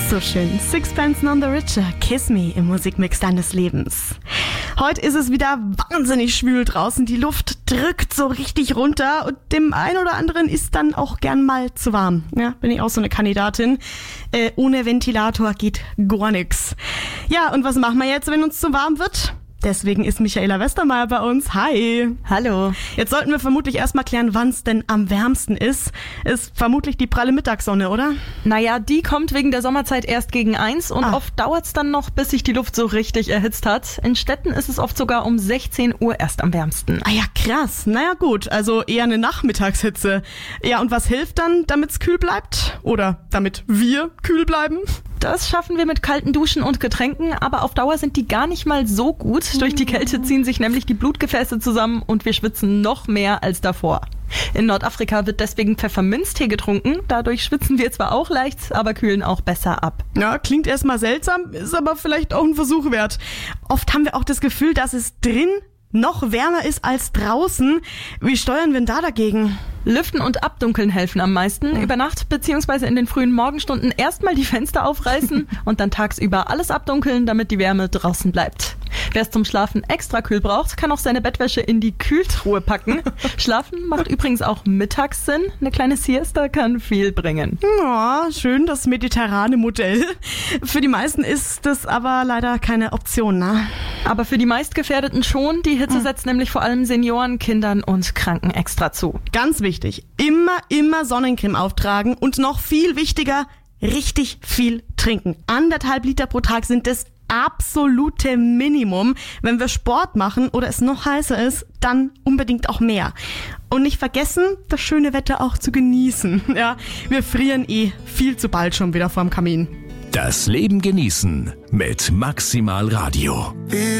So schön. Sixpence None the Richer, Kiss Me im Musikmix deines Lebens. Heute ist es wieder wahnsinnig schwül draußen. Die Luft drückt so richtig runter und dem einen oder anderen ist dann auch gern mal zu warm. Ja, bin ich auch so eine Kandidatin. Ohne Ventilator geht gar nix. Ja, und was machen wir jetzt, wenn uns zu warm wird? Deswegen ist Michaela Westermeier bei uns. Hi. Hallo. Jetzt sollten wir vermutlich erstmal klären, wann es denn am wärmsten ist. Ist vermutlich die pralle Mittagssonne, oder? Naja, die kommt wegen der Sommerzeit erst gegen 1 und oft dauert's dann noch, bis sich die Luft so richtig erhitzt hat. In Städten ist es oft sogar um 16 Uhr erst am wärmsten. Ah ja, krass. Naja gut, also eher eine Nachmittagshitze. Ja, und was hilft dann, damit's kühl bleibt? Oder damit wir kühl bleiben? Das schaffen wir mit kalten Duschen und Getränken, aber auf Dauer sind die gar nicht mal so gut. Durch die Kälte ziehen sich nämlich die Blutgefäße zusammen und wir schwitzen noch mehr als davor. In Nordafrika wird deswegen Pfefferminztee getrunken. Dadurch schwitzen wir zwar auch leicht, aber kühlen auch besser ab. Ja, klingt erstmal seltsam, ist aber vielleicht auch ein Versuch wert. Oft haben wir auch das Gefühl, dass es drin noch wärmer ist als draußen. Wie steuern wir denn da dagegen? Lüften und Abdunkeln helfen am meisten. Über Nacht bzw. in den frühen Morgenstunden erstmal die Fenster aufreißen und dann tagsüber alles abdunkeln, damit die Wärme draußen bleibt. Wer es zum Schlafen extra kühl braucht, kann auch seine Bettwäsche in die Kühltruhe packen. Schlafen macht übrigens auch mittags Sinn. Eine kleine Siesta kann viel bringen. Ja, schön, das mediterrane Modell. Für die meisten ist das aber leider keine Option, ne? Aber für die meistgefährdeten schon. Die Hitze setzt nämlich vor allem Senioren, Kindern und Kranken extra zu. Ganz wichtig, immer Sonnencreme auftragen und noch viel wichtiger, richtig viel trinken. 1,5 Liter pro Tag sind das absolute Minimum. Wenn wir Sport machen oder es noch heißer ist, dann unbedingt auch mehr. Und nicht vergessen, das schöne Wetter auch zu genießen. Ja, wir frieren viel zu bald schon wieder vorm Kamin. Das Leben genießen mit Maximal Radio.